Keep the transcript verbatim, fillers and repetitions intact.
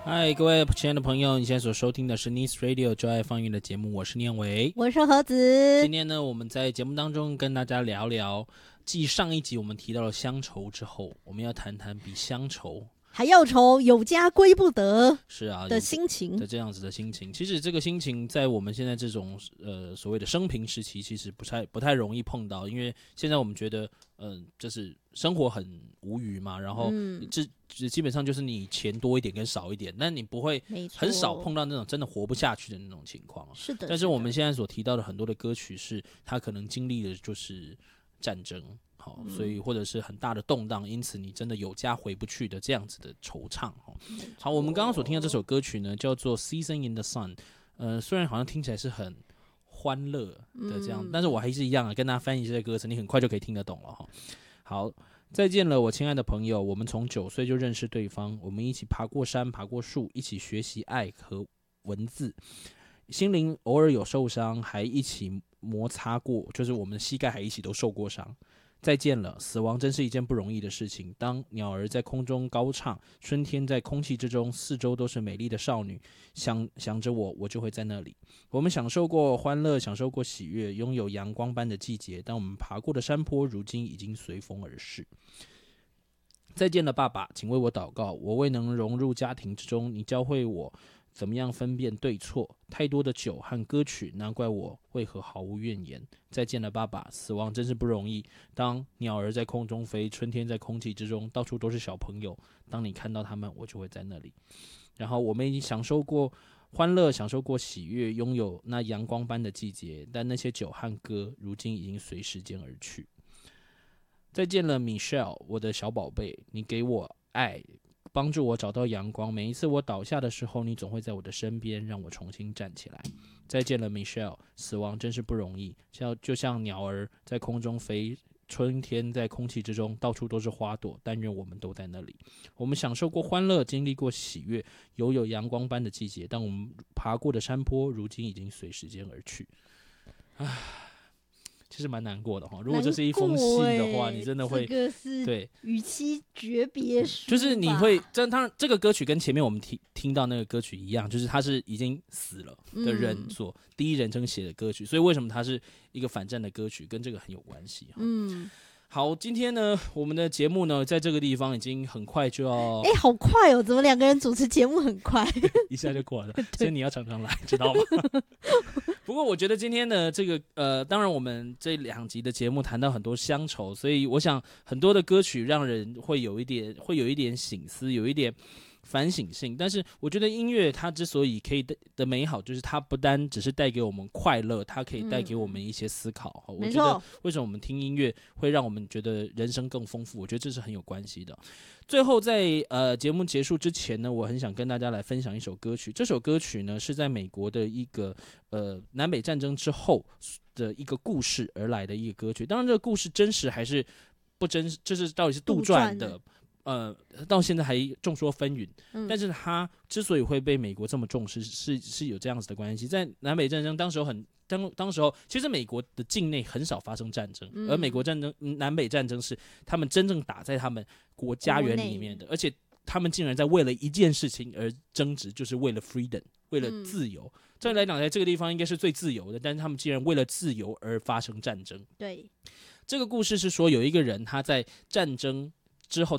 嗨，各位亲爱的朋友，你现在所收听的是 Nice Radio 就爱放映的节目，我是念维， 我是盒子。 今天呢，我们在节目当中跟大家聊聊，继上一集我们提到了乡愁之后，我们要谈谈比乡愁还要愁有家归不得是啊的心情的这样子的心情。其实这个心情在我们现在这种呃所谓的生平时期，其实不太不太容易碰到，因为现在我们觉得，嗯、呃，就是生活很无余嘛，然后这、嗯、基本上就是你钱多一点跟少一点，但你不会很少碰到那种真的活不下去的那种情况。 是的， 但是我们现在所提到的很多的歌曲是，它可能经历的就是战争。好，所以或者是很大的动荡，因此你真的有家回不去的这样子的惆怅。好，我们刚刚所听的这首歌曲呢，叫做《Season in the Sun》。呃，虽然好像听起来是很欢乐的这样，嗯、但是我还是一样啊，跟大家翻译这些歌词，你很快就可以听得懂了哈。好，再见了，我亲爱的朋友。我们从九岁就认识对方，我们一起爬过山，爬过树，一起学习爱和文字。心灵偶尔有受伤，还一起摩擦过，就是我们的膝盖还一起都受过伤。再见了，死亡真是一件不容易的事情。当鸟儿在空中高唱，春天在空气之中，四周都是美丽的少女，想想着我，我就会在那里。我们享受过欢乐，享受过喜悦，拥有阳光般的季节。当我们爬过的山坡，如今已经随风而逝。再见了，爸爸，请为我祷告。我未能融入家庭之中，你教会我怎么样分辨对错？太多的酒和歌曲，难怪我为何毫无怨言。再见了，爸爸，死亡真是不容易。当鸟儿在空中飞，春天在空气之中，到处都是小朋友。当你看到他们，我就会在那里。然后我们已经享受过欢乐，享受过喜悦，拥有那阳光般的季节。但那些酒和歌，如今已经随时间而去。再见了 ，Michelle， 我的小宝贝，你给我爱。帮助我找到阳光，每一次我倒下的时候，你总会在我的身边，让我重新站起来。再见了 Michelle， 死亡真是不容易，像就像鸟儿在空中飞，春天在空气之中，到处都是花朵，但愿我们都在那里。我们享受过欢乐，经历过喜悦，拥有阳光般的季节，但我们爬过的山坡，如今已经随时间而去。唉，其实蛮难过的哈。如果这是一封信的话， 欸、 你真的会、 这个是对与妻诀别书， 就是你会这当然这个歌曲跟前面我们听听到那个歌曲一样，就是他是已经死了的人所第一人称写的歌曲，嗯、所以为什么它是一个反战的歌曲，跟这个很有关系。嗯。好，今天呢，我们的节目呢，在这个地方已经很快就要， 哎、欸，好快哦！怎么两个人主持节目很快， 一下就过了？所以你要常常来，知道吗？不过我觉得今天的这个，呃，当然我们这两集的节目谈到很多乡愁，所以我想很多的歌曲让人会有一点，会有一点省思，有一点反省性。但是我觉得音乐它之所以可以的美好，就是它不单只是带给我们快乐，它可以带给我们一些思考。嗯、我觉得为什么我们听音乐会让我们觉得人生更丰富，我觉得这是很有关系的。最后在呃节目结束之前呢，我很想跟大家来分享一首歌曲。这首歌曲呢是在美国的一个呃南北战争之后的一个故事而来的一个歌曲。当然这个故事真实还是不真实，就是到底是杜撰的。呃，到现在还众说纷纭，嗯、但是他之所以会被美国这么重视，是是有这样子的关系。在南北战争当时候很当当时候，其实美国的境内很少发生战争，嗯、而美国战争南北战争是他们真正打在他们国家园里面的，而且他们竟然在为了一件事情而争执，就是为了 freedom， 为了自由。照理来讲，在这个地方应该是最自由的，但是他们竟然为了自由而发生战争。 对， 这个故事是说有一个人他在战争之后。